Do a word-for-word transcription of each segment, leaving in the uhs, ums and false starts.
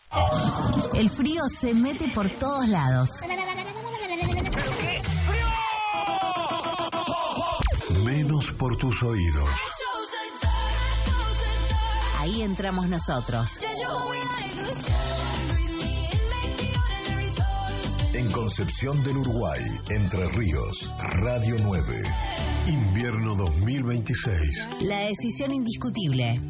El frío se mete por todos lados. Menos por tus oídos. Ahí entramos nosotros. En Concepción del Uruguay, Entre Ríos, Radio nueve. Invierno dos mil veintiséis. La decisión indiscutible.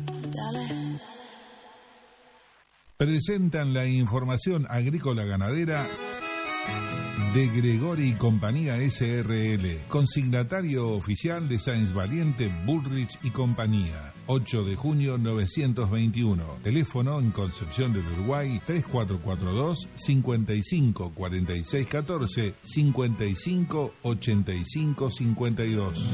Presentan la información agrícola ganadera de Gregori y Compañía S R L, consignatario oficial de Sáenz Valiente, Bullrich y Compañía. ocho de junio novecientos veintiuno. Teléfono en Concepción del Uruguay tres cuatro cuatro dos, cinco cinco cuatro seis uno cuatro, cinco cinco ocho cinco cinco dos.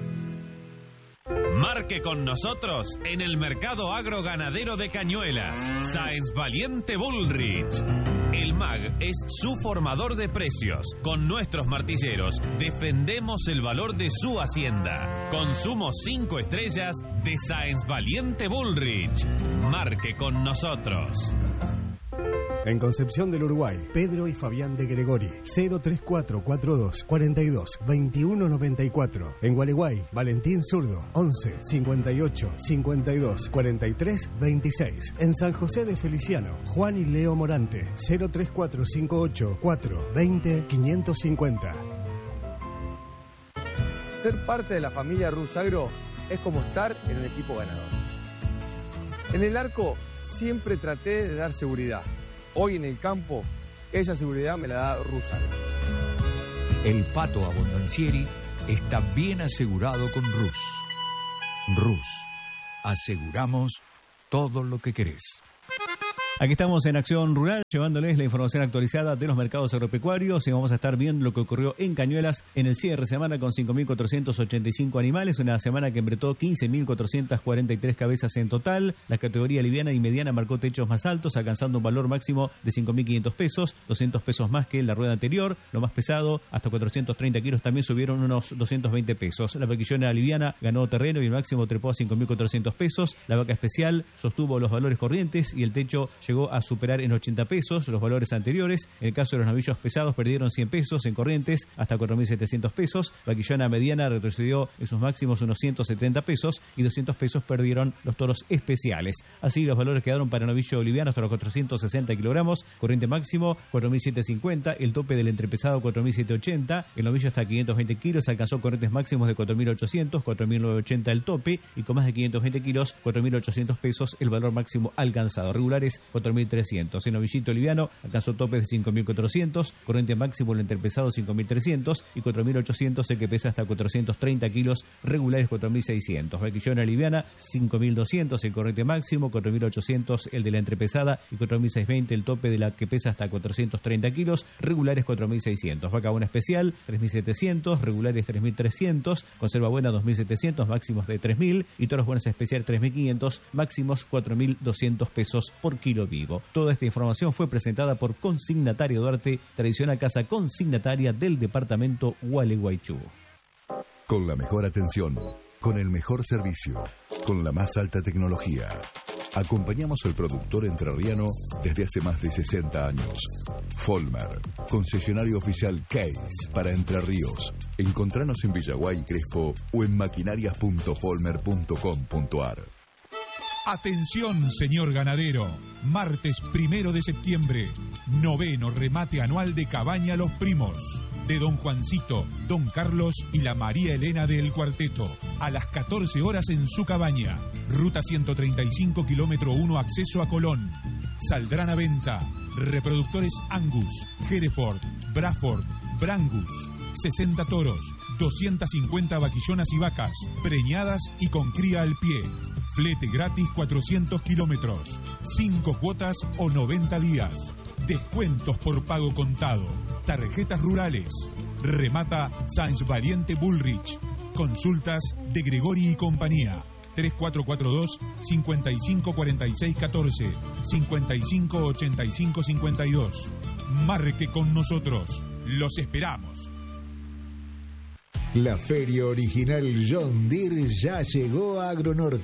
Marque con nosotros en el mercado agroganadero de Cañuelas. Sáenz Valiente Bullrich. El M A G es su formador de precios. Con nuestros martilleros defendemos el valor de su hacienda. Consumo cinco estrellas de Sáenz Valiente Bullrich. Marque con nosotros. En Concepción del Uruguay, Pedro y Fabián de Gregori, cero tres cuatro cuatro dos, cuatro dos, veintiuno noventa y cuatro. En Gualeguay, Valentín Zurdo, once, cincuenta y ocho, cincuenta y dos, cuarenta y tres, veintiséis. En San José de Feliciano, Juan y Leo Morante, cero tres cuatro cinco ocho, cuatro, veinte, quinientos cincuenta. Ser parte de la familia Rusagro es como estar en un equipo ganador. En el arco siempre traté de dar seguridad. Hoy en el campo, esa seguridad me la da Rusagro. El pato abondancieri está bien asegurado con Rus. Rus, aseguramos todo lo que querés. Aquí estamos en Acción Rural, llevándoles la información actualizada de los mercados agropecuarios y vamos a estar viendo lo que ocurrió en Cañuelas en el cierre de semana con cinco mil cuatrocientos ochenta y cinco animales, una semana que embretó quince mil cuatrocientas cuarenta y tres cabezas en total. La categoría liviana y mediana marcó techos más altos, alcanzando un valor máximo de cinco mil quinientos pesos, doscientos pesos más que en la rueda anterior. Lo más pesado, hasta cuatrocientos treinta kilos, también subieron unos doscientos veinte pesos. La vaquillona liviana ganó terreno y el máximo trepó a cinco mil cuatrocientos pesos. La vaca especial sostuvo los valores corrientes y el techo llegó a superar en ochenta pesos los valores anteriores. En el caso de los novillos pesados perdieron cien pesos en corrientes hasta cuatro mil setecientos pesos. Vaquillona mediana retrocedió en sus máximos unos ciento setenta pesos y doscientos pesos perdieron los toros especiales. Así los valores quedaron para novillo liviano hasta los cuatrocientos sesenta kilogramos, corriente máximo cuatro mil setecientos cincuenta, el tope del entrepesado cuatro mil setecientos ochenta, el novillo hasta quinientos veinte kilos alcanzó corrientes máximos de cuatro mil ochocientos, cuatro mil novecientos ochenta el tope y con más de quinientos veinte kilos, cuatro mil ochocientos pesos el valor máximo alcanzado. Regulares cuatro mil trescientos. El novillito liviano alcanzó topes de cinco mil cuatrocientos, corriente máximo el entrepesado cinco mil trescientos y cuatro mil ochocientos el que pesa hasta cuatrocientos treinta kilos, regulares cuatro mil seiscientos. Vaquillona liviana cinco mil doscientos el corriente máximo, cuatro mil ochocientos el de la entrepesada y cuatro mil seiscientos veinte el tope de la que pesa hasta cuatrocientos treinta kilos, regulares cuatro mil seiscientos. Vaca buena especial tres mil setecientos, regulares tres mil trescientos, conserva buena dos mil setecientos, máximos de tres mil y toros buenas especial tres mil quinientos, máximos cuatro mil doscientos pesos por kilo vivo. Toda esta información fue presentada por Consignatario Duarte, tradicional casa consignataria del departamento Gualeguaychú. Con la mejor atención, con el mejor servicio, con la más alta tecnología. Acompañamos al productor entrerriano desde hace más de sesenta años. Folmer, concesionario oficial Case para Entre Ríos. Encontranos en Villaguay y Crespo o en maquinarias punto folmer punto com punto ar. Atención, señor ganadero. Martes primero de septiembre, noveno remate anual de Cabaña Los Primos. De Don Juancito, Don Carlos y la María Elena del Cuarteto. A las catorce horas en su cabaña. Ruta ciento treinta y cinco, kilómetro uno, acceso a Colón. Saldrán a venta reproductores Angus, Hereford, Braford, Brangus. sesenta toros, doscientas cincuenta vaquillonas y vacas, preñadas y con cría al pie. Flete gratis cuatrocientos kilómetros, cinco cuotas o noventa días. Descuentos por pago contado. Tarjetas rurales. Remata Sáenz Valiente Bullrich. Consultas de Gregori y Compañía. tres cuatro cuatro dos, cinco cinco cuatro seis uno cuatro, cinco cinco ocho cinco cinco dos. Marque con nosotros. Los esperamos. La feria original John Deere ya llegó a Agronorte.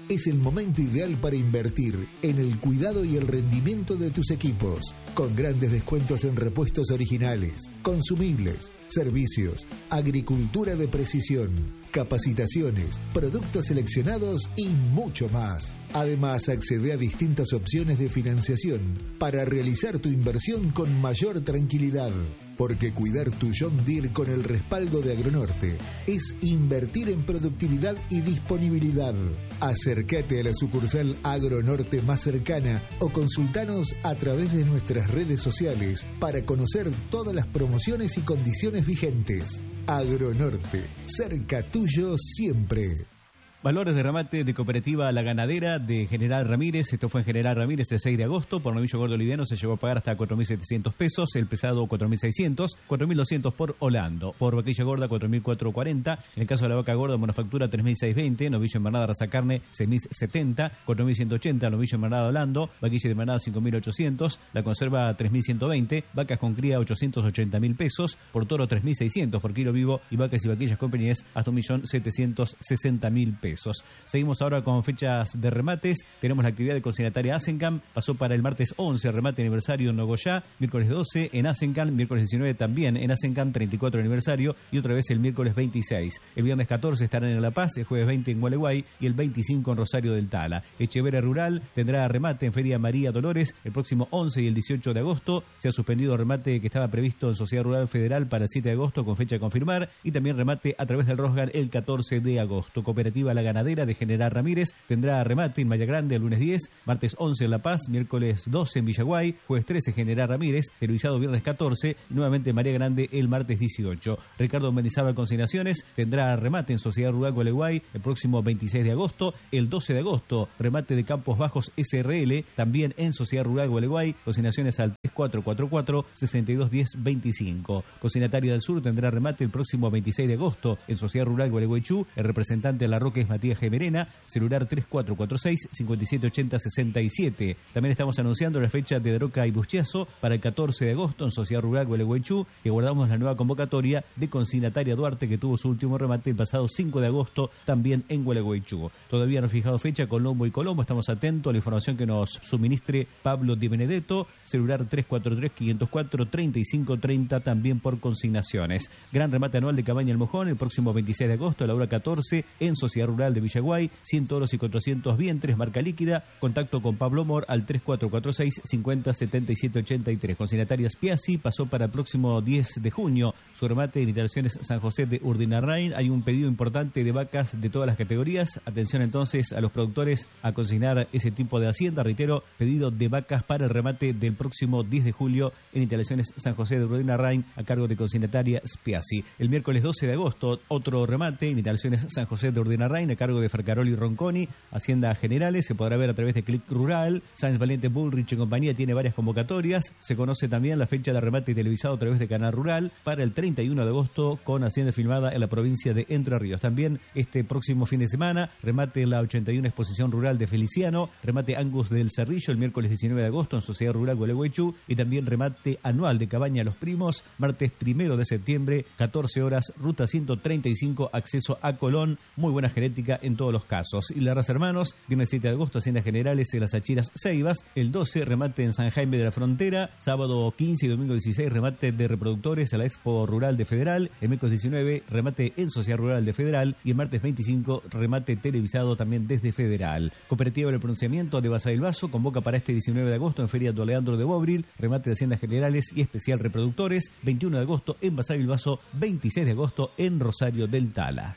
es el momento ideal para invertir en el cuidado y el rendimiento de tus equipos, con grandes descuentos en repuestos originales, consumibles, servicios, agricultura de precisión, capacitaciones, productos seleccionados y mucho más. Además, accede a distintas opciones de financiación para realizar tu inversión con mayor tranquilidad. Porque cuidar tu John Deere con el respaldo de Agronorte es invertir en productividad y disponibilidad. Acércate a la sucursal Agronorte más cercana o consultanos a través de nuestras redes sociales para conocer todas las promociones y condiciones vigentes. Agronorte, cerca tuyo siempre. Valores de remate de Cooperativa La Ganadera de General Ramírez. Esto fue en General Ramírez el seis de agosto. Por novillo gordo liviano se llegó a pagar hasta cuatro mil setecientos pesos. El pesado cuatro mil seiscientos. cuatro mil doscientos por Holando. Por vaquilla gorda cuatro mil cuatrocientos cuarenta. En el caso de la vaca gorda, manufactura tres mil seiscientos veinte. Novillo en manada raza carne seis mil setenta. cuatro mil ciento ochenta. Novillo en manada Holando. Vaquilla de manada cinco mil ochocientos. La conserva tres mil ciento veinte. Vacas con cría ochocientos ochenta mil pesos. Por toro tres mil seiscientos por kilo vivo. Y vacas y vaquillas con peñez hasta un millón setecientos sesenta mil pesos. Seguimos ahora con fechas de remates. Tenemos la actividad de consignataria Asencan. Pasó para el martes once, remate aniversario en Nogoyá. Miércoles doce en Asencan. Miércoles diecinueve también en Asencan, treinta y cuatro aniversario. Y otra vez el miércoles veintiséis. El viernes catorce estarán en La Paz. El jueves veinte en Gualeguay. Y el veinticinco en Rosario del Tala. Echeverria Rural tendrá remate en Feria María Dolores el próximo once y el dieciocho de agosto. Se ha suspendido el remate que estaba previsto en Sociedad Rural Federal para el siete de agosto con fecha a confirmar. Y también remate a través del Rosgan el catorce de agosto. Cooperativa La Ganadera de General Ramírez tendrá remate en Maya Grande el lunes diez, martes once en La Paz, miércoles doce en Villaguay, jueves trece General Ramírez, televisado viernes catorce, nuevamente María Grande el martes dieciocho. Ricardo Mendizábal Consignaciones tendrá remate en Sociedad Rural Gualeguay el próximo veintiséis de agosto, el doce de agosto remate de Campos Bajos S R L también en Sociedad Rural Gualeguay, consignaciones al tres cuatro cuatro cuatro, seis dos uno cero dos cinco. Consignataria del Sur tendrá remate el próximo veintiséis de agosto en Sociedad Rural Gualeguaychú, el representante de la Roque es Matías Gemerena, celular tres cuatro cuatro seis, cinco siete ocho cero seis siete. También estamos anunciando la fecha de Daroca y Buschiazo para el catorce de agosto en Sociedad Rural Gualeguaychú y guardamos la nueva convocatoria de Consignataria Duarte que tuvo su último remate el pasado cinco de agosto también en Gualeguaychú. Todavía no he fijado fecha con Lombo y Colombo, estamos atentos a la información que nos suministre Pablo Di Benedetto, celular tres cuatro tres, cinco cero cuatro, tres cinco tres cero también por consignaciones. Gran remate anual de Cabaña El Mojón el próximo veintiséis de agosto a la hora catorce en Sociedad Rural de Villaguay, cien toros y cuatrocientos vientres, marca líquida. Contacto con Pablo Mor al tres cuatro cuatro seis, cinco cero siete siete ocho tres. Consignataria Spiazzi pasó para el próximo diez de junio. Su remate en instalaciones San José de Urdinarrain. Hay un pedido importante de vacas de todas las categorías. Atención entonces a los productores a consignar ese tipo de hacienda. Reitero, pedido de vacas para el remate del próximo diez de julio en instalaciones San José de Urdinarrain a cargo de consignataria Spiazzi. El miércoles doce de agosto, otro remate en instalaciones San José de Urdinarrain a cargo de Farcaroli Ronconi, Hacienda Generales. Se podrá ver a través de Click Rural. Sáenz Valiente Bullrich en compañía tiene varias convocatorias. Se conoce también la fecha de remate televisado a través de Canal Rural para el treinta y uno de agosto con Hacienda filmada en la provincia de Entre Ríos. También este próximo fin de semana, remate en la ochenta y uno Exposición Rural de Feliciano, remate Angus del Cerrillo el miércoles diecinueve de agosto en Sociedad Rural Gualeguaychú y también remate anual de Cabaña Los Primos, martes primero de septiembre, catorce horas, ruta ciento treinta y cinco, acceso a Colón. Muy buena genética en todos los casos. Y la raza hermanos, viernes siete de agosto, Haciendas Generales en las Achiras Ceibas, el doce remate en San Jaime de la Frontera, sábado quince y domingo dieciséis remate de reproductores a la Expo Rural de Federal, el miércoles diecinueve remate en Sociedad Rural de Federal y el martes veinticinco remate televisado también desde Federal. Cooperativa del Pronunciamiento de Basavilbaso convoca para este diecinueve de agosto en Feria Don Leandro de Bobril, remate de Haciendas Generales y especial reproductores, veintiuno de agosto en Basavilbaso, veintiséis de agosto en Rosario del Tala.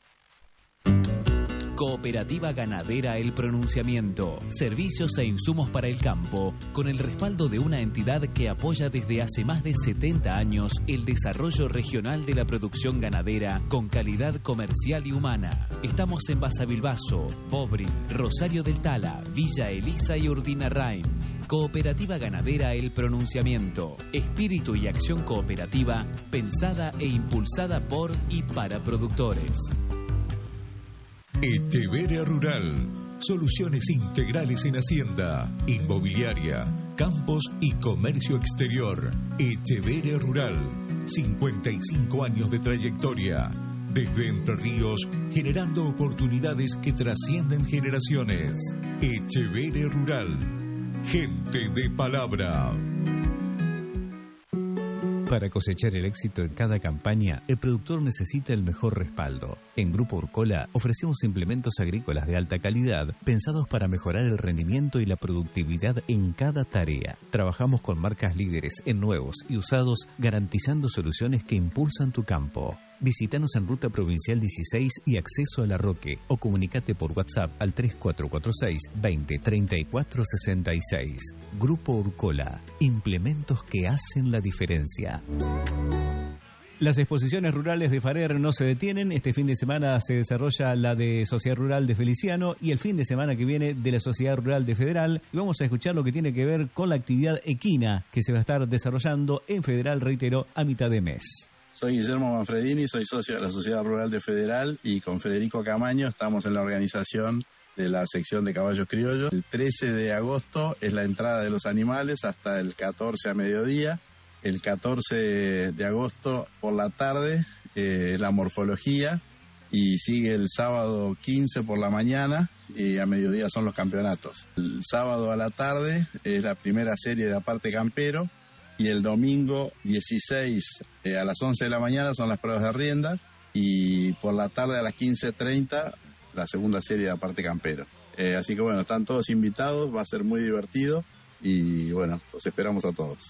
Cooperativa Ganadera El Pronunciamiento. Servicios e insumos para el campo, con el respaldo de una entidad que apoya desde hace más de setenta años el desarrollo regional de la producción ganadera con calidad comercial y humana. Estamos en Basavilbaso, Bobril, Rosario del Tala, Villa Elisa y Urdinarrain. Cooperativa Ganadera El Pronunciamiento. Espíritu y acción cooperativa pensada e impulsada por y para productores. Echeverria Rural. Soluciones integrales en hacienda, inmobiliaria, campos y comercio exterior. Echeverria Rural. cincuenta y cinco años de trayectoria. Desde Entre Ríos, generando oportunidades que trascienden generaciones. Echevere Rural. Gente de palabra. Para cosechar el éxito en cada campaña, el productor necesita el mejor respaldo. En Grupo Urcola ofrecemos implementos agrícolas de alta calidad pensados para mejorar el rendimiento y la productividad en cada tarea. Trabajamos con marcas líderes en nuevos y usados, garantizando soluciones que impulsan tu campo. Visítanos en Ruta Provincial dieciséis y Acceso a La Roque o comunicate por WhatsApp al tres cuatro cuatro seis, veinte, treinta y cuatro sesenta y seis. Grupo Urcola, implementos que hacen la diferencia. Las exposiciones rurales de Farer no se detienen. Este fin de semana se desarrolla la de Sociedad Rural de Feliciano y el fin de semana que viene de la Sociedad Rural de Federal. Y vamos a escuchar lo que tiene que ver con la actividad equina que se va a estar desarrollando en Federal, reitero, a mitad de mes. Soy Guillermo Manfredini, soy socio de la Sociedad Rural de Federal y con Federico Camaño estamos en la organización de la sección de caballos criollos. El trece de agosto es la entrada de los animales hasta el catorce a mediodía. El catorce de agosto por la tarde eh, es la morfología y sigue el sábado quince por la mañana y a mediodía son los campeonatos. El sábado a la tarde es la primera serie de Aparte Campero. Y el domingo dieciséis eh, a las once de la mañana son las pruebas de rienda y por la tarde a las quince treinta la segunda serie de Aparte Campero. Eh, así que bueno, están todos invitados, va a ser muy divertido y bueno, los esperamos a todos.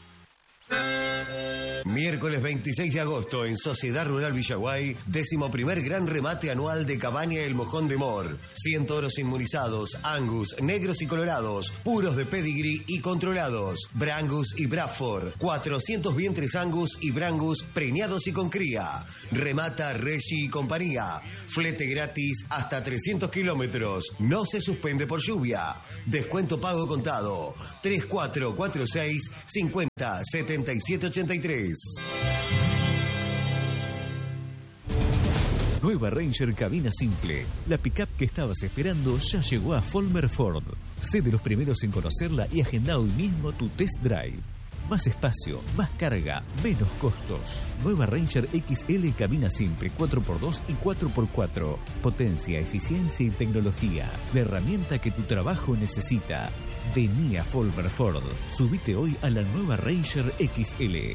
Miércoles veintiséis de agosto en Sociedad Rural Villaguay, décimo primer gran remate anual de Cabaña El Mojón de Mor. cien toros inmunizados, Angus, negros y colorados, puros de pedigree y controlados, Brangus y Bradford, cuatrocientos vientres Angus y Brangus preñados y con cría. Remata Reggie y compañía, flete gratis hasta trescientos kilómetros, no se suspende por lluvia, descuento pago contado, tres cuatro cuatro seis, cincuenta, setenta y siete ochenta y tres. Nueva Ranger cabina simple. La pickup que estabas esperando ya llegó a Folmer Ford. Sé de los primeros en conocerla y agenda hoy mismo tu test drive. Más espacio, más carga, menos costos. Nueva Ranger X L cabina simple cuatro por dos y cuatro por cuatro. Potencia, eficiencia y tecnología. La herramienta que tu trabajo necesita. Vení a Folmer Ford. Subite hoy a la Nueva Ranger X L.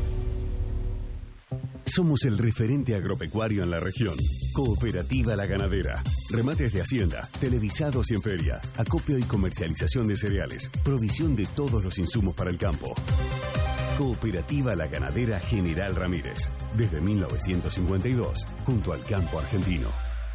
Somos el referente agropecuario en la región. Cooperativa La Ganadera. Remates de hacienda, televisados y en feria. Acopio y comercialización de cereales. Provisión de todos los insumos para el campo. Cooperativa La Ganadera General Ramírez. Desde mil novecientos cincuenta y dos, junto al campo argentino.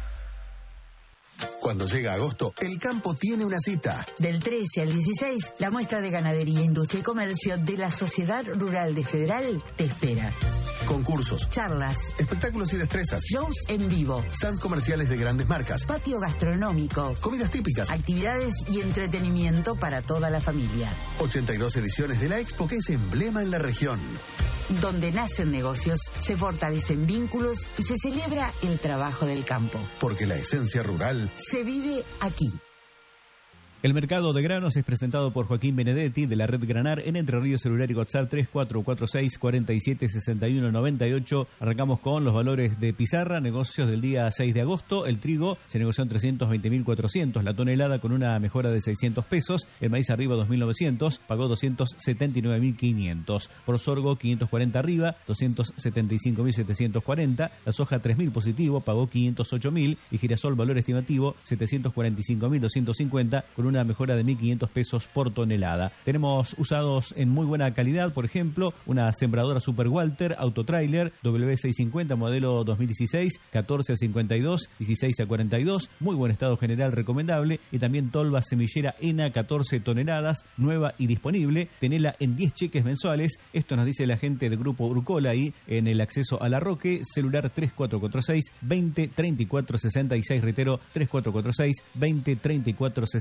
Cuando llega agosto, el campo tiene una cita. Del trece al dieciséis, la muestra de Ganadería, Industria y Comercio de la Sociedad Rural de Federal te espera. Concursos, charlas, espectáculos y destrezas, shows en vivo, stands comerciales de grandes marcas, patio gastronómico, comidas típicas, actividades y entretenimiento para toda la familia. ochenta y dos ediciones de la Expo que es emblema en la región. Donde nacen negocios, se fortalecen vínculos y se celebra el trabajo del campo. Porque la esencia rural se vive aquí. El mercado de granos es presentado por Joaquín Benedetti de la Red Granar en Entre Ríos, celular y WhatsApp tres cuatro cuatro seis, cuarenta y siete, sesenta y uno, noventa y ocho. Arrancamos con los valores de pizarra, negocios del día seis de agosto. El trigo se negoció en trescientos veinte mil cuatrocientos, la tonelada con una mejora de seiscientos pesos. El maíz arriba dos mil novecientos, pagó doscientos setenta y nueve mil quinientos. Por sorgo quinientos cuarenta arriba, doscientos setenta y cinco mil setecientos cuarenta. La soja tres mil positivo, pagó quinientos ocho mil. Y girasol valor estimativo setecientos cuarenta y cinco mil doscientos cincuenta con una una mejora de mil quinientos pesos por tonelada. Tenemos usados en muy buena calidad, por ejemplo, una sembradora Super Walter Autotrailer W seiscientos cincuenta modelo dos mil dieciséis, catorce a cincuenta y dos, dieciséis a cuarenta y dos, muy buen estado general, recomendable. Y también tolva semillera ENA, catorce toneladas, nueva y disponible. Tenela en diez cheques mensuales. Esto nos dice la gente del grupo Urcola ahí en el acceso a La Roque. Celular tres cuatro cuatro seis, veinte, treinta y cuatro sesenta y seis, reitero, tres cuatro cuatro seis, veinte, treinta y cuatro sesenta y seis.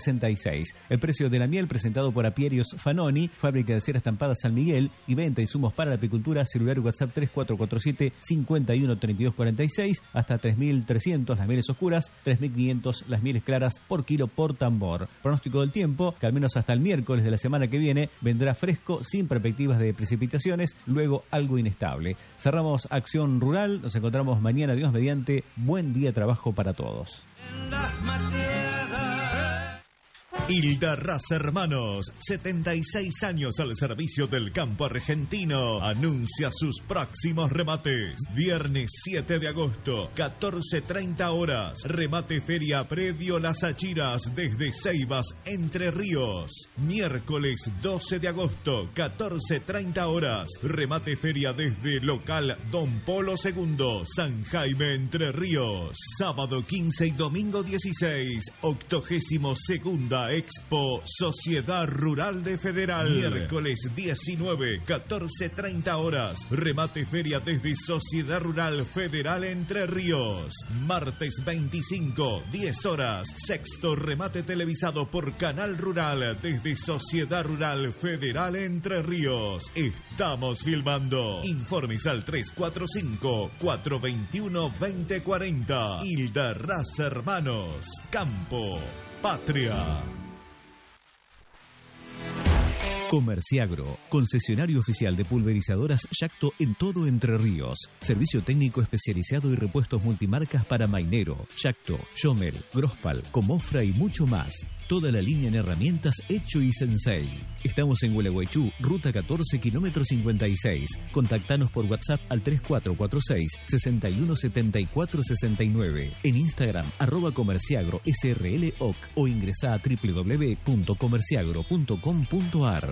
seis. El precio de la miel presentado por Apiarios Fanoni, fábrica de cera estampada San Miguel y venta de insumos para la apicultura, celular y WhatsApp tres cuatro cuatro siete, cinco uno, tres dos cuatro seis, hasta tres mil trescientos las mieles oscuras, tres mil quinientos las mieles claras por kilo por tambor. Pronóstico del tiempo, que al menos hasta el miércoles de la semana que viene vendrá fresco, sin perspectivas de precipitaciones, luego algo inestable. Cerramos Acción Rural, nos encontramos mañana, Dios mediante. Buen día de trabajo para todos. Hilda Raz Hermanos, setenta y seis años al servicio del campo argentino, anuncia sus próximos remates. Viernes siete de agosto, catorce treinta horas, remate feria predio Las Achiras desde Ceibas, Entre Ríos. Miércoles doce de agosto, catorce treinta horas, remate feria desde local Don Polo segundo, San Jaime, Entre Ríos. Sábado quince y domingo dieciséis, octogésimo segunda Expo Sociedad Rural de Federal. Miércoles diecinueve, catorce treinta horas, remate feria desde Sociedad Rural Federal Entre Ríos. Martes veinticinco, diez horas, sexto remate televisado por Canal Rural desde Sociedad Rural Federal Entre Ríos. Estamos filmando. Informes al tres cuatro cinco, cuatro dos uno, dos cero cuatro cero. Hilda Raz Hermanos. Campo. Patria. Comerciagro, concesionario oficial de pulverizadoras Yacto en todo Entre Ríos. Servicio técnico especializado y repuestos multimarcas para Mainero, Yacto, Yomel, Grospal, Comofra y mucho más. Toda la línea en herramientas Hecho y Sensei. Estamos en Gualeguaychú, ruta catorce, kilómetro cincuenta y seis. Contactanos por WhatsApp al tres cuatro cuatro seis, seis uno siete cuatro seis nueve. En Instagram, arroba comerciagro S R L O C o ingresa a w w w punto comerciagro punto com punto a r.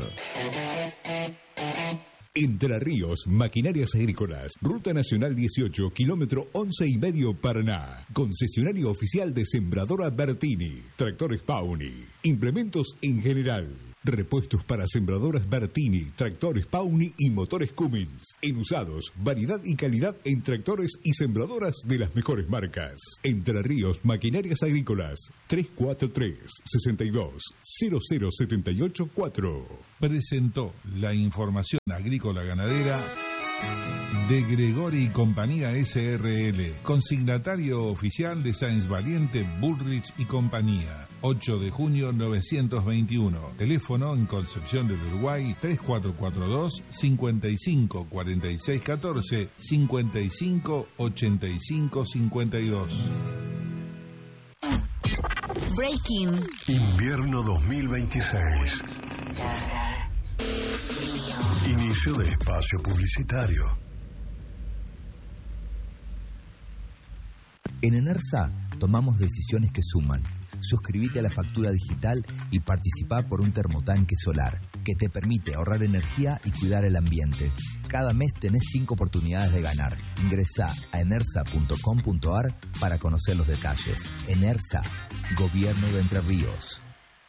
Entre Ríos, Maquinarias Agrícolas, Ruta Nacional dieciocho, kilómetro once y medio Paraná. Concesionario oficial de Sembradora Bertini, Tractores Pauni, implementos en general. Repuestos para sembradoras Bertini, tractores Pauni y motores Cummins. En usados, variedad y calidad en tractores y sembradoras de las mejores marcas. Entre Ríos, Maquinarias Agrícolas, tres cuatro tres, seis dos, cero cero siete ocho cuatro. Presentó la información agrícola ganadera de Gregori y Compañía S R L, consignatario oficial de Sáenz Valiente, Bullrich y Compañía. ocho de junio novecientos veintiuno. Teléfono en Concepción del Uruguay tres cuatro cuatro dos, cinco cinco cuatro seis uno cuatro, cinco cinco ocho cinco cinco dos. Breaking. Invierno dos mil veintiséis. Inicio de espacio publicitario. En ENERSA tomamos decisiones que suman. Suscríbete a la factura digital y participá por un termotanque solar que te permite ahorrar energía y cuidar el ambiente. Cada mes tenés cinco oportunidades de ganar. Ingresá a enersa punto com punto a r para conocer los detalles. ENERSA, Gobierno de Entre Ríos.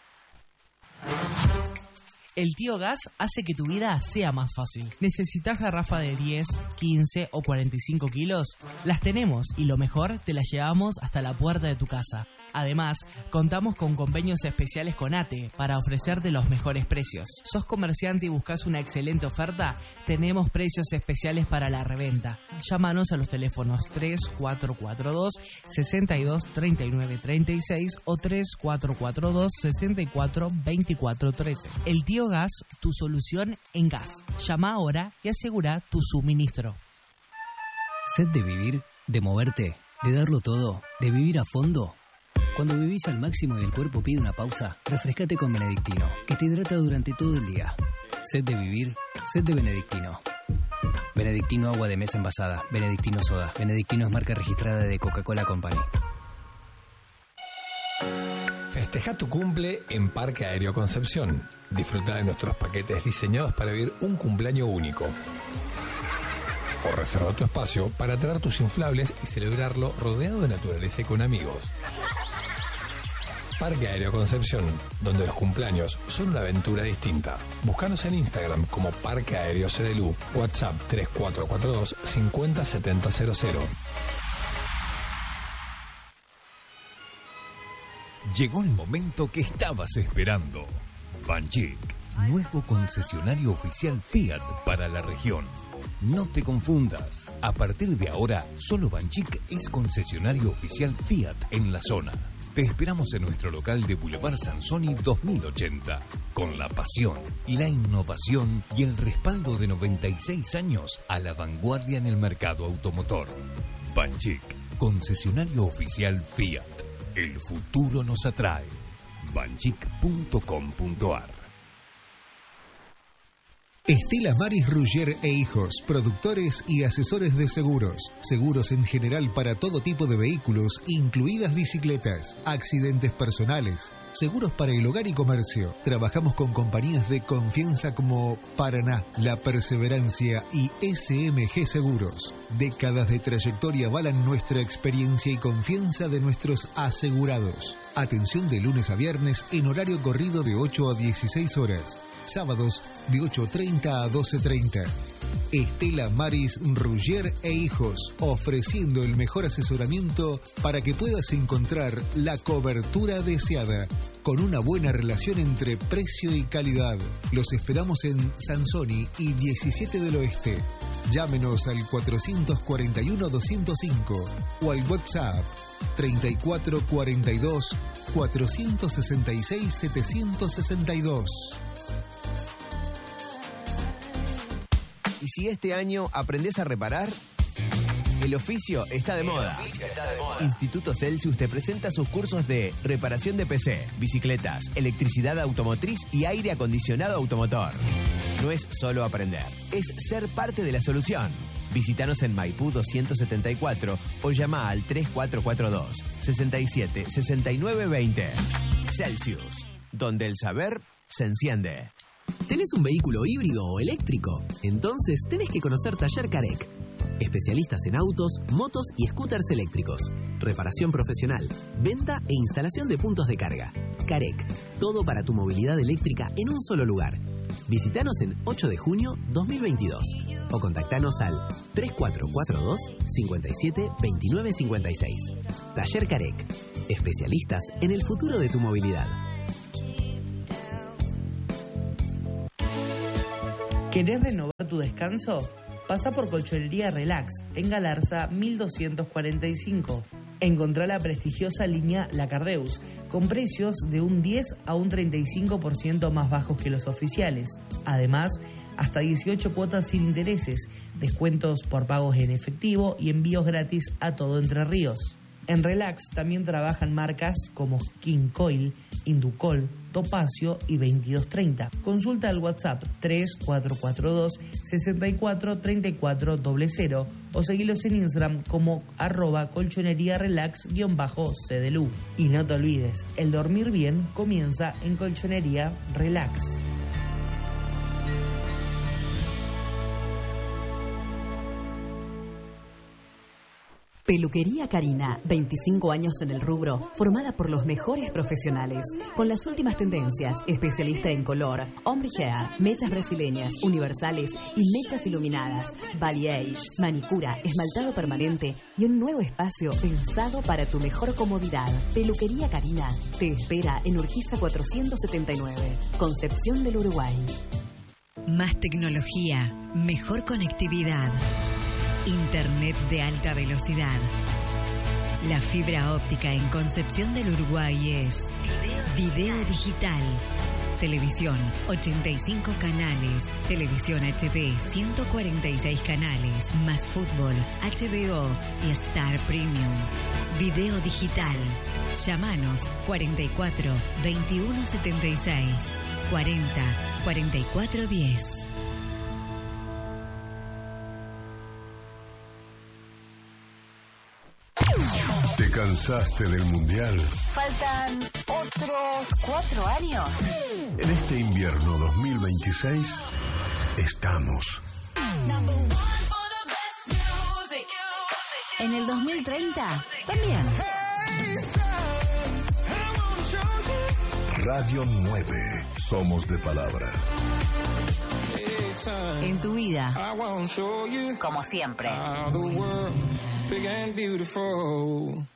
El Tío Gas hace que tu vida sea más fácil. ¿Necesitas garrafa de diez, quince o cuarenta y cinco kilos? Las tenemos y lo mejor, te las llevamos hasta la puerta de tu casa. Además, contamos con convenios especiales con A T E para ofrecerte los mejores precios. ¿Sos comerciante y buscas una excelente oferta? Tenemos precios especiales para la reventa. Llámanos a los teléfonos tres cuatro cuatro dos, seis dos, tres nueve tres seis o tres cuatro cuatro dos, seis cuatro, dos cuatro uno tres. El Tío Gas, tu solución en gas. Llama ahora y asegura tu suministro. ¿Sed de vivir? ¿De moverte? ¿De darlo todo? ¿De vivir a fondo? Cuando vivís al máximo y el cuerpo pide una pausa, refrescate con Benedictino, que te hidrata durante todo el día. ¿Sed de vivir? Sed de Benedictino. Benedictino agua de mesa envasada. Benedictino soda. Benedictino es marca registrada de Coca-Cola Company. Festeja tu cumple en Parque Aéreo Concepción. Disfruta de nuestros paquetes diseñados para vivir un cumpleaños único. O reserva tu espacio para traer tus inflables y celebrarlo rodeado de naturaleza y con amigos. Parque Aéreo Concepción, donde los cumpleaños son una aventura distinta. Búscanos en Instagram como Parque Aéreo C D L U. WhatsApp tres cuatro cuatro dos, cinco cero siete cero cero. Llegó el momento que estabas esperando. Banchik, nuevo concesionario oficial Fiat para la región. No te confundas. A partir de ahora, solo Banchik es concesionario oficial Fiat en la zona. Te esperamos en nuestro local de Boulevard Sansoni dos mil ochenta, con la pasión, la innovación y el respaldo de noventa y seis años a la vanguardia en el mercado automotor. Banchik, concesionario oficial Fiat. El futuro nos atrae. banchik punto com punto ar. Estela Maris Ruggier e Hijos, productores y asesores de seguros. Seguros en general para todo tipo de vehículos, incluidas bicicletas, accidentes personales, seguros para el hogar y comercio. Trabajamos con compañías de confianza como Paraná, La Perseverancia y S M G Seguros. Décadas de trayectoria avalan nuestra experiencia y confianza de nuestros asegurados. Atención de lunes a viernes en horario corrido de ocho a dieciséis horas. Sábados de ocho treinta a doce treinta. Estela Maris Ruggier e Hijos, ofreciendo el mejor asesoramiento para que puedas encontrar la cobertura deseada, con una buena relación entre precio y calidad. Los esperamos en Sansoni y diecisiete del Oeste. Llámenos al cuatrocientos cuarenta y uno doscientos cinco o al WhatsApp treinta y cuatro cuarenta y dos cuatrocientos sesenta y seis setecientos sesenta y dos. ¿Y si este año aprendés a reparar? El oficio está de moda. Está de moda. Instituto Celsius te presenta sus cursos de reparación de P C, bicicletas, electricidad automotriz y aire acondicionado automotor. No es solo aprender, es ser parte de la solución. Visítanos en Maipú doscientos setenta y cuatro o llama al tres cuatro cuatro dos, sesenta y siete, sesenta y nueve veinte. Celsius, donde el saber se enciende. ¿Tenés un vehículo híbrido o eléctrico? Entonces tenés que conocer Taller Carec. Especialistas en autos, motos y scooters eléctricos. Reparación profesional, venta e instalación de puntos de carga. Carec, todo para tu movilidad eléctrica en un solo lugar. Visítanos en ocho de junio dos mil veintidós o contactanos al tres cuatro cuatro dos, cinco siete, dos nueve cinco seis. Taller Carec, especialistas en el futuro de tu movilidad. ¿Querés renovar tu descanso? Pasa por Colchonería Relax, en Galarza mil doscientos cuarenta y cinco. Encontrá la prestigiosa línea Lacardeus, con precios de un diez a un treinta y cinco por ciento más bajos que los oficiales. Además, hasta dieciocho cuotas sin intereses, descuentos por pagos en efectivo y envíos gratis a todo Entre Ríos. En Relax también trabajan marcas como King Coil, Inducol, Topacio y veintidós treinta. Consulta al WhatsApp tres cuatro cuatro dos, seis cuatro tres cuatro cero cero o seguilos en Instagram como arroba colchonería relax guión bajo C D L U. Y no te olvides, el dormir bien comienza en Colchonería Relax. Peluquería Karina, veinticinco años en el rubro, formada por los mejores profesionales, con las últimas tendencias, especialista en color, ombre hair, mechas brasileñas, universales y mechas iluminadas, balayage, manicura, esmaltado permanente y un nuevo espacio pensado para tu mejor comodidad. Peluquería Karina te espera en Urquiza cuatrocientos setenta y nueve, Concepción del Uruguay. Más tecnología, mejor conectividad. Internet de alta velocidad. La fibra óptica en Concepción del Uruguay es Video Digital. Televisión, ochenta y cinco canales. Televisión H D, ciento cuarenta y seis canales. Más fútbol, H B O y Star Premium. Video Digital. Llámanos cuarenta y cuatro, veintiuno setenta y seis, cuarenta, cuarenta y cuatro diez. ¿Te cansaste del mundial? Faltan otros cuatro años. En este invierno dos mil veintiséis estamos. En el dos mil treinta también. Radio nueve. Somos de palabra. En tu vida, como siempre. Big and beautiful.